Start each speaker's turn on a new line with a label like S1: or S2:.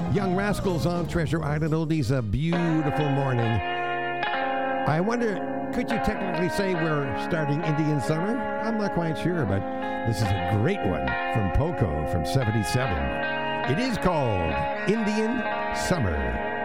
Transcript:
S1: Young Rascals on Treasure Island Oldies, a beautiful morning. I wonder, could you technically say we're starting Indian Summer? I'm not quite sure, but this is a great one from Poco from 77. It is called Indian Summer.